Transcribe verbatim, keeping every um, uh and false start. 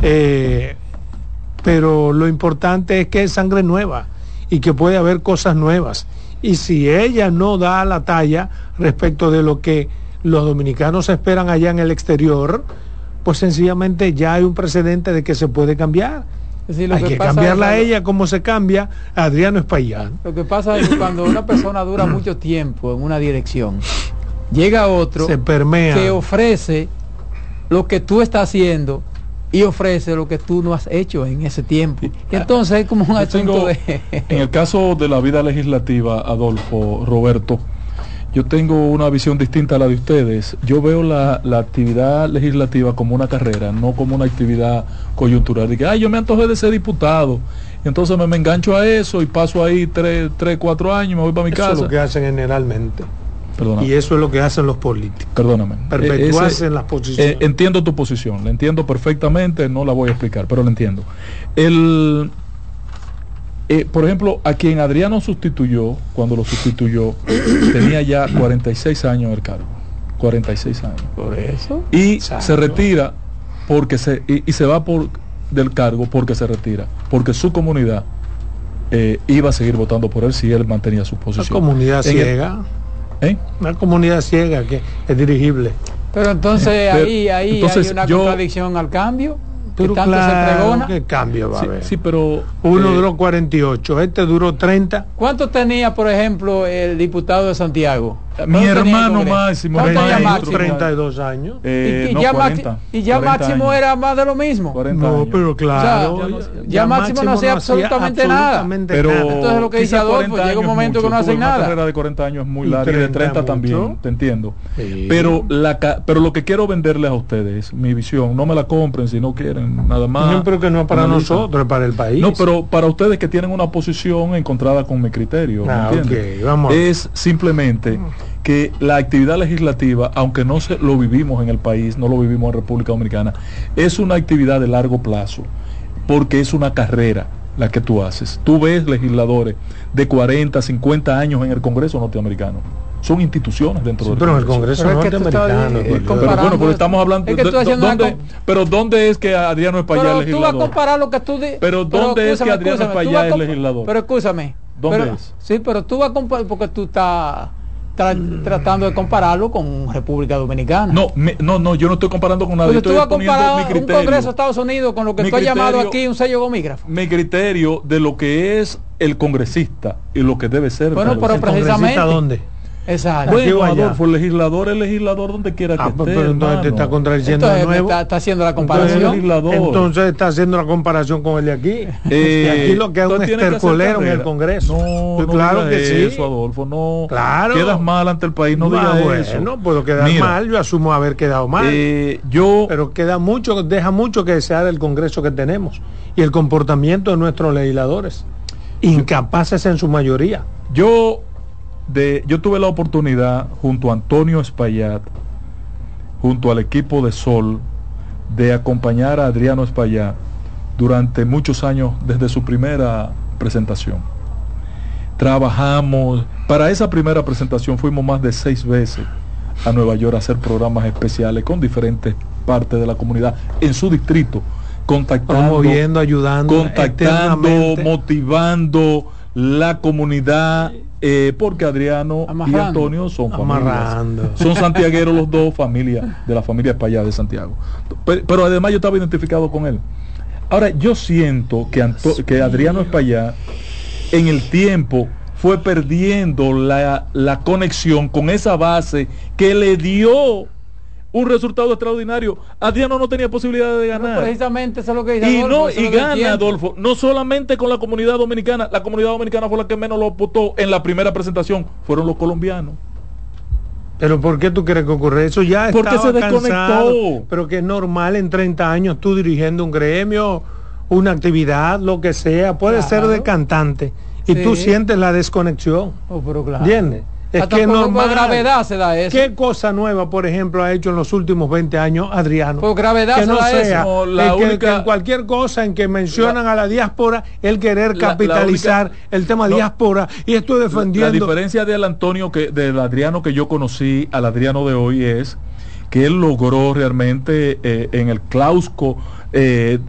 eh, pero lo importante es que es sangre nueva y que puede haber cosas nuevas. Y si ella no da la talla respecto de lo que los dominicanos esperan allá en el exterior, pues sencillamente ya hay un precedente de que se puede cambiar. Es decir, lo hay que, que cambiarla a ella como se cambia a Adriano Espaillán. Lo que pasa es que cuando una persona dura mucho tiempo en una dirección, llega otro se permea, que ofrece lo que tú estás haciendo y ofrece lo que tú no has hecho en ese tiempo. Y entonces es como un asunto de... En el caso de la vida legislativa, Adolfo, Roberto, yo tengo una visión distinta a la de ustedes. Yo veo la, la actividad legislativa como una carrera, no como una actividad coyuntural. De que, ay, yo me antojé de ser diputado, entonces me, me engancho a eso y paso ahí tres, tres, cuatro años y me voy para mi eso casa. Eso es lo que hacen generalmente. Perdóname. Y eso es lo que hacen los políticos. Perdóname. Perpetuarse eh, en las posiciones. Eh, entiendo tu posición, la entiendo perfectamente, no la voy a explicar, pero la entiendo. El... Eh, por ejemplo, a quien Adriano sustituyó, cuando lo sustituyó, tenía ya cuarenta y seis años en el cargo. cuarenta y seis años. Por eso. Y Exacto. se retira porque se y, y se va por del cargo porque se retira, porque su comunidad eh, iba a seguir votando por él si él mantenía su posición. Una comunidad en ciega. El, ¿eh? Una comunidad ciega que es dirigible. Pero entonces eh, ahí, ahí entonces, hay una yo, contradicción al cambio. Pero tanto claro, se pregona. ¿qué cambio va sí, a haber? sí, pero uno eh, duró cuarenta y ocho, este duró treinta. ¿Cuánto tenía, por ejemplo, el diputado de Santiago? Mi hermano Máximo, treinta y dos años. Eh, y, y, no, ya cuarenta, y ya Máximo años. Era más de lo mismo. No, años. Pero claro, o sea, ya, ya, ya Máximo no hacía absolutamente, absolutamente nada. Pero entonces lo que dice Adolfo, llega un momento mucho, que no hacen nada. Una carrera de cuarenta años es muy larga y de treinta también, te entiendo. Sí. Pero la pero lo que quiero venderles a ustedes, mi visión, no me la compren si no quieren nada más. No, pero que no es para analizan. Nosotros, es para el país. No, pero para ustedes que tienen una posición encontrada con mi criterio, ah, ¿me entiendes? Okay, vamos. Es simplemente que la actividad legislativa, aunque no se lo vivimos en el país, no lo vivimos en República Dominicana, es una actividad de largo plazo, porque es una carrera la que tú haces. Tú ves legisladores de cuarenta, cincuenta años en el Congreso norteamericano. Son instituciones dentro sí, del pero Congreso. en el Congreso norteamericano. Eh, pero bueno, pero estamos hablando es que de, ¿dónde, pero ¿dónde es que Adriano Espaillá es legislador? Tú vas a comparar lo que tú di, Pero ¿dónde pero, es que Adriano Espaillá es legislador? Pero escúchame. ¿Dónde pero, es? Sí, pero tú vas a comparar porque tú estás Tra tratando de compararlo con República Dominicana. No, me, no, no, yo no estoy comparando con nadie. Pero tú vas a comparar un Congreso de Estados Unidos con lo que mi tú has criterio, llamado aquí un sello gomígrafo. Mi criterio de lo que es el congresista y lo que debe ser. Bueno, pero precisamente. ¿Dónde? Exacto. Bueno, Adolfo, el legislador es legislador donde quiera que ah, esté. Pero entonces te está contradiciendo entonces, de nuevo. Está, está haciendo la comparación. Entonces, entonces está haciendo la comparación con el de aquí. Eh, y aquí lo que es un estercolero en el Congreso. No, pues no claro que sí. Eso, Adolfo, no. Claro. Quedas mal ante el país, no bah, digas bueno, eso. No puedo quedar Mira, mal, yo asumo haber quedado mal. Eh, yo, pero queda mucho, deja mucho que desear el Congreso que tenemos y el comportamiento de nuestros legisladores, incapaces en su mayoría. Yo De, yo tuve la oportunidad junto a Antonio Espaillat, junto al equipo de Sol, de acompañar a Adriano Espaillat durante muchos años desde su primera presentación. Trabajamos, para esa primera presentación fuimos más de seis veces a Nueva York a hacer programas especiales con diferentes partes de la comunidad en su distrito, contactando, promoviendo, ayudando, contactando, motivando la comunidad. Eh, porque Adriano Amarrando. y Antonio son familias, son santiagueros los dos, familia de la familia Espaillá de Santiago. Pero, pero además yo estaba identificado con él. Ahora yo siento que, Anto que Adriano Espaillá en el tiempo fue perdiendo la, la conexión con esa base que le dio un resultado extraordinario. Adriano no tenía posibilidad de ganar. No, precisamente eso es lo que dice y Adolfo, no y gana Adolfo, no solamente con la comunidad dominicana. La comunidad dominicana fue la que menos lo votó en la primera presentación, fueron los colombianos. Pero ¿por qué tú crees que ocurre eso? Ya porque se desconectó. Cansado, pero que es normal en treinta años tú dirigiendo un gremio, una actividad, lo que sea, puede claro. ser de cantante y sí. tú sientes la desconexión. Oh, pero claro. ¿Entiendes? Es Hasta que por normal. gravedad se da eso. ¿Qué cosa nueva, por ejemplo, ha hecho en los últimos veinte años Adriano? Por gravedad que se no da sea, eso. La única... que, que en cualquier cosa en que mencionan la... a la diáspora, el querer capitalizar la, la única... el tema no, diáspora, y estoy defendiendo. La, la diferencia del Antonio, que del Adriano que yo conocí al Adriano de hoy es que él logró realmente eh, en el clausco eh,